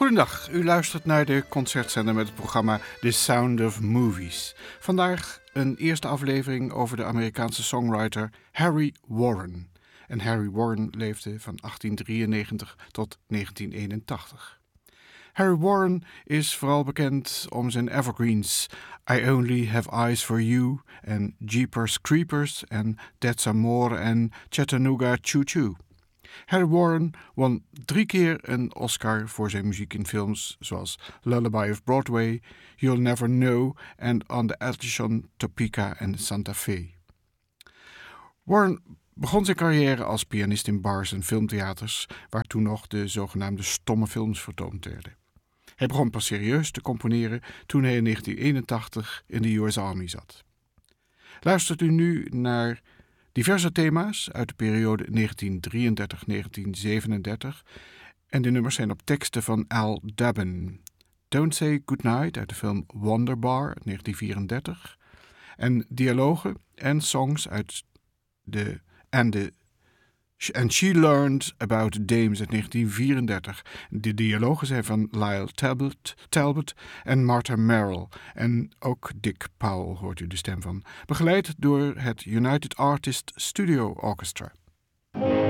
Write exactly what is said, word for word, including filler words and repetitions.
Goedendag, u luistert naar de concertzender met het programma The Sound of Movies. Vandaag een eerste aflevering over de Amerikaanse songwriter Harry Warren. En Harry Warren leefde van achttien drieënnegentig tot negentien eenentachtig. Harry Warren is vooral bekend om zijn evergreens I Only Have Eyes for You en Jeepers Creepers en That's Amore en Chattanooga Choo Choo. Harry Warren won drie keer een Oscar voor zijn muziek in films zoals Lullaby of Broadway, You'll Never Know en On the Edge on Topeka en Santa Fe. Warren begon zijn carrière als pianist in bars en filmtheaters, waar toen nog de zogenaamde stomme films vertoond werden. Hij begon pas serieus te componeren toen hij in negentien eenentachtig in de U S Army zat. Luistert u nu naar diverse thema's uit de periode negentien drieëndertig tot negentien zevenendertig en de nummers zijn op teksten van Al Dabin. Don't Say Goodnight uit de film Wonderbar uit negentien vierendertig en dialogen en songs uit de and the And She Learned About Dames uit negentien vierendertig. De dialogen zijn van Lyle Talbot, Talbot en Martha Merrill. En ook Dick Powell hoort u de stem van. Begeleid door het United Artists Studio Orchestra.